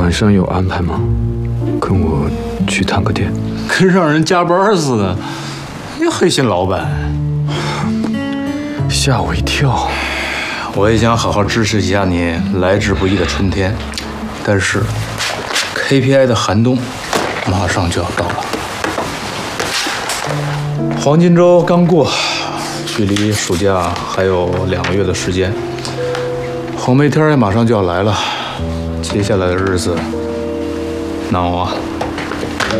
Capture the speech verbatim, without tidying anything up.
晚上有安排吗？跟我去探个店。 跟让人加班似的，你黑心老板， 吓我一跳。 我也想好好支持一下你来之不易的春天，但是 K P I 的寒冬马上就要到了。黄金周刚过，距离暑假还有两个月的时间，红梅天也马上就要来了。接下来的日子难熬啊。